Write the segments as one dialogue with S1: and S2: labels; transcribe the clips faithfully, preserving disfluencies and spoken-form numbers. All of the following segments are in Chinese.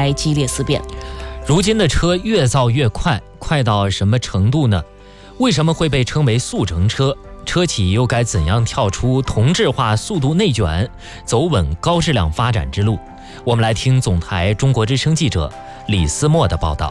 S1: 开激烈思辨。
S2: 如今的车越造越快，快到什么程度呢？为什么会被称为速成车？车企又该怎样跳出同质化速度内卷，走稳高质量发展之路？我们来听总台中国之声记者李思墨的报道。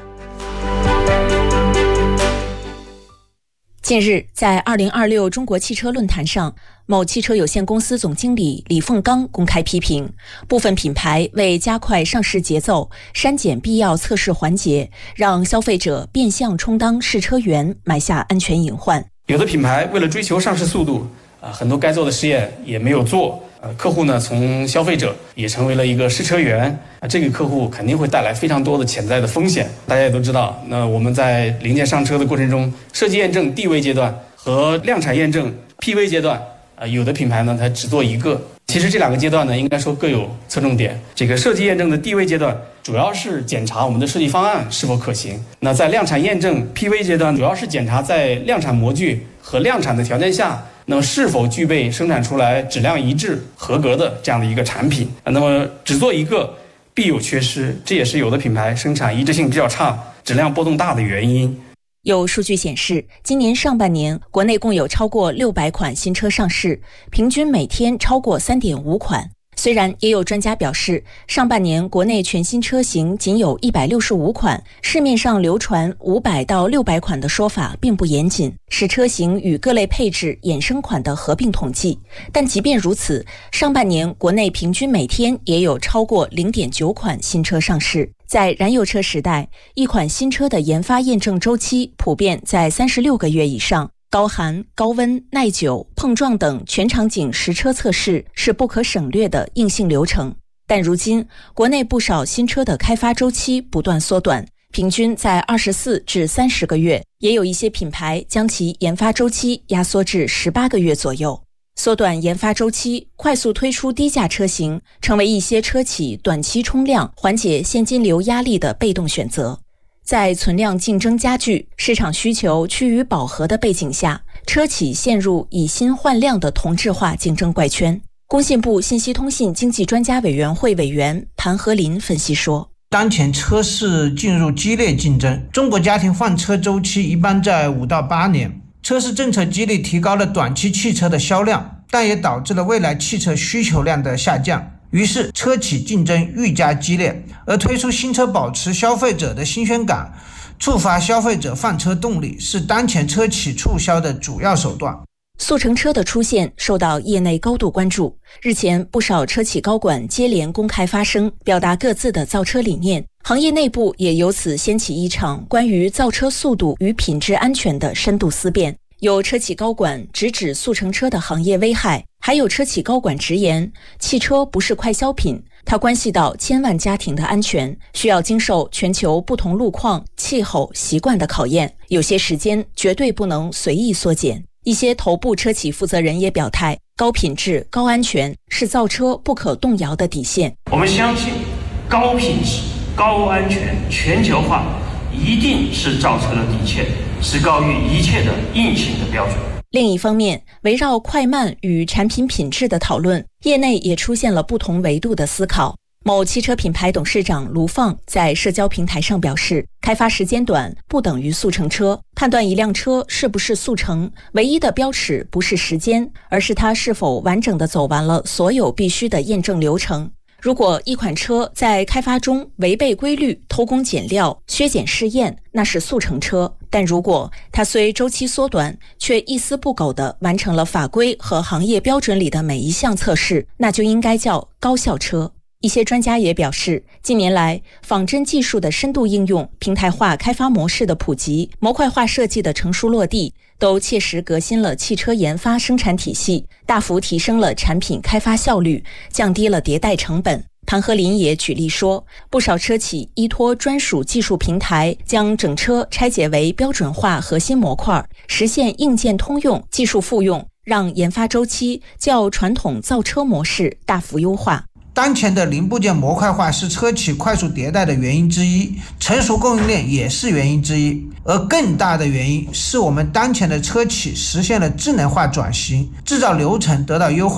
S1: 近日，在二零二六中国汽车论坛上，某汽车有限公司总经理李凤刚公开批评，部分品牌为加快上市节奏，删减必要测试环节，让消费者变相充当试车员，埋下安全隐患。
S3: 有的品牌为了追求上市速度，啊，很多该做的试验也没有做。呃，客户呢，从消费者也成为了一个试车员啊，这个客户肯定会带来非常多的潜在的风险。大家也都知道，那我们在零件上车的过程中，设计验证 D 位阶段和量产验证 P 位阶段，啊，有的品牌呢，它只做一个。其实这两个阶段呢，应该说各有侧重点。这个设计验证的 D 位阶段，主要是检查我们的设计方案是否可行。那在量产验证 P 位阶段，主要是检查在量产模具和量产的条件下，那么是否具备生产出来质量一致、合格的这样的一个产品。那么只做一个，必有缺失，这也是有的品牌生产一致性比较差、质量波动大的原因。
S1: 有数据显示，今年上半年国内共有超过六百款新车上市，平均每天超过 三点五款。虽然也有专家表示，上半年国内全新车型仅有一百六十五款，市面上流传五百到六百款的说法并不严谨，是车型与各类配置衍生款的合并统计。但即便如此，上半年国内平均每天也有超过 零点九款新车上市。在燃油车时代，一款新车的研发验证周期普遍在三十六个月以上。高寒、高温、耐久、碰撞等全场景实车测试是不可省略的硬性流程。但如今，国内不少新车的开发周期不断缩短，平均在二十四至三十个月，也有一些品牌将其研发周期压缩至十八个月左右。缩短研发周期，快速推出低价车型，成为一些车企短期冲量、缓解现金流压力的被动选择。在存量竞争加剧、市场需求趋于饱和的背景下，车企陷入以新换量的同质化竞争怪圈。工信部信息通信经济专家委员会委员盘和林分析说，
S4: 当前车市进入激烈竞争，中国家庭换车周期一般在五到八年，车市政策激励提高了短期汽车的销量，但也导致了未来汽车需求量的下降。于是车企竞争愈加激烈，而推出新车保持消费者的新鲜感，触发消费者换车动力，是当前车企促销的主要手段。
S1: 速成车的出现受到业内高度关注，日前不少车企高管接连公开发声，表达各自的造车理念，行业内部也由此掀起一场关于造车速度与品质安全的深度思辨。有车企高管直指速成车的行业危害，还有车企高管直言，汽车不是快消品，它关系到千万家庭的安全，需要经受全球不同路况、气候、习惯的考验，有些时间绝对不能随意缩减。一些头部车企负责人也表态，高品质、高安全是造车不可动摇的底线。
S5: 我们相信，高品质、高安全、全球化一定是造车的底线，是高于一切的硬性的标准。
S1: 另一方面，围绕快慢与产品品质的讨论，业内也出现了不同维度的思考。某汽车品牌董事长卢放在社交平台上表示，开发时间短不等于速成车，判断一辆车是不是速成，唯一的标尺不是时间，而是它是否完整地走完了所有必须的验证流程。如果一款车在开发中违背规律、偷工减料、削减试验，那是速成车；但如果它虽周期缩短，却一丝不苟地完成了法规和行业标准里的每一项测试，那就应该叫高效车。一些专家也表示，近年来仿真技术的深度应用、平台化开发模式的普及、模块化设计的成熟落地，都切实革新了汽车研发生产体系，大幅提升了产品开发效率，降低了迭代成本。谭和林也举例说，不少车企依托专属技术平台，将整车拆解为标准化核心模块，实现硬件通用、技术复用，让研发周期较传统造车模式大幅优化。
S4: 当前的零部件模块化是车企快速迭代的原因之一，成熟供应链也是原因之一，而更大的原因是我们当前的车企实现了智能化转型，制造流程得到优化。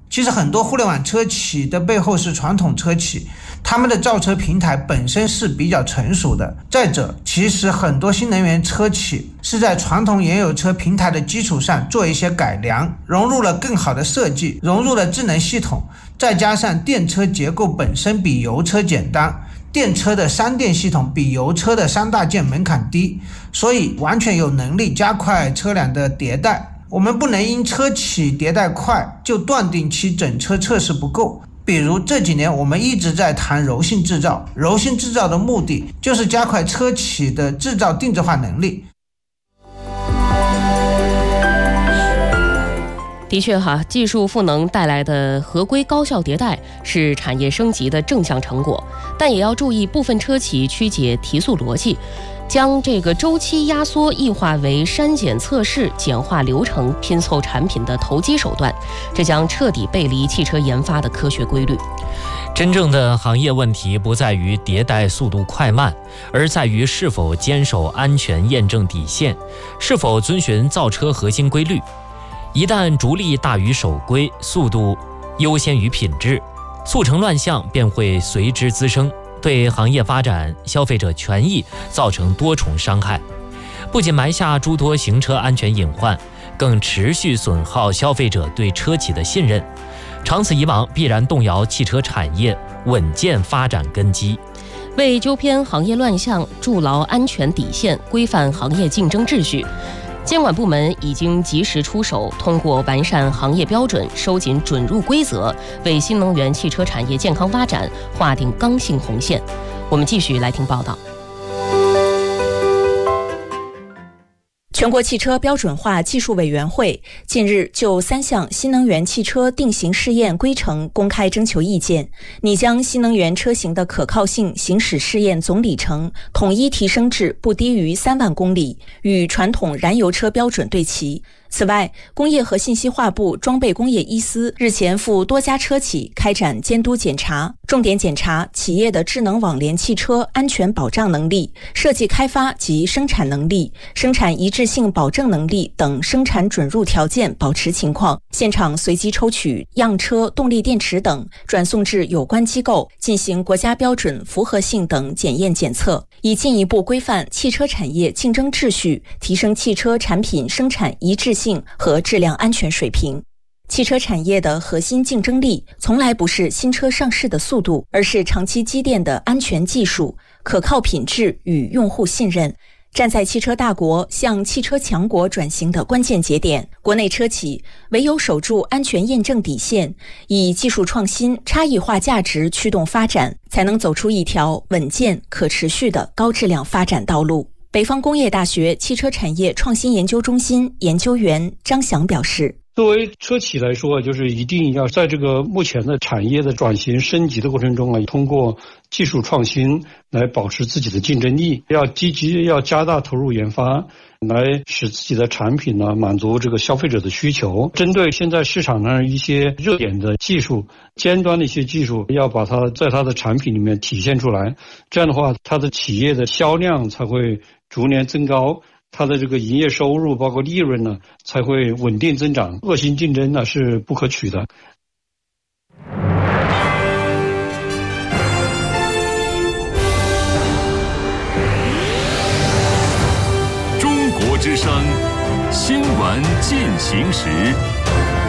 S4: 其实很多互联网车企的背后是传统车企，他们的造车平台本身是比较成熟的。再者，其实很多新能源车企是在传统燃油车平台的基础上做一些改良，融入了更好的设计，融入了智能系统，再加上电车结构本身比油车简单，电车的三电系统比油车的三大件门槛低，所以完全有能力加快车辆的迭代。我们不能因车企迭代快就断定其整车测试不够。比如这几年我们一直在谈柔性制造，柔性制造的目的就是加快车企的制造定制化能力。
S6: 的确哈，技术赋能带来的合规高效迭代是产业升级的正向成果，但也要注意部分车企曲解提速逻辑，将这个周期压缩异化为删减测试、简化流程、拼凑产品的投机手段，这将彻底背离汽车研发的科学规律。
S2: 真正的行业问题不在于迭代速度快慢，而在于是否坚守安全验证底线，是否遵循造车核心规律。一旦逐利大于守规，速度优先于品质，速成乱象便会随之滋生，对行业发展、消费者权益造成多重伤害，不仅埋下诸多行车安全隐患，更持续损耗消费者对车企的信任，长此以往必然动摇汽车产业稳健发展根基。
S6: 为纠偏行业乱象，筑牢安全底线，规范行业竞争秩序，监管部门已经及时出手，通过完善行业标准、收紧准入规则，为新能源汽车产业健康发展划定刚性红线。我们继续来听报道。
S1: 全国汽车标准化技术委员会近日就三项新能源汽车定型试验规程公开征求意见，拟将新能源车型的可靠性行驶试验总里程统一提升至不低于三万公里，与传统燃油车标准对齐。此外，工业和信息化部装备工业一司日前赴多家车企开展监督检查，重点检查企业的智能网联汽车安全保障能力、设计开发及生产能力、生产一致性保证能力等生产准入条件保持情况，现场随机抽取样车、动力电池等，转送至有关机构进行国家标准符合性等检验检测，以进一步规范汽车产业竞争秩序，提升汽车产品生产一致性和质量安全水平。汽车产业的核心竞争力从来不是新车上市的速度，而是长期积淀的安全技术、可靠品质与用户信任。站在汽车大国向汽车强国转型的关键节点，国内车企唯有守住安全验证底线，以技术创新、差异化价值驱动发展，才能走出一条稳健、可持续的高质量发展道路。北方工业大学汽车产业创新研究中心研究员张翔表示，
S7: 作为车企来说，就是一定要在这个目前的产业的转型升级的过程中啊，通过技术创新来保持自己的竞争力，要积极要加大投入研发，来使自己的产品呢满足这个消费者的需求。针对现在市场上一些热点的技术、尖端的一些技术，要把它在它的产品里面体现出来，这样的话，它的企业的销量才会逐年增高。它的这个营业收入包括利润呢才会稳定增长，恶性竞争呢是不可取的。
S8: 中国之声新闻进行时。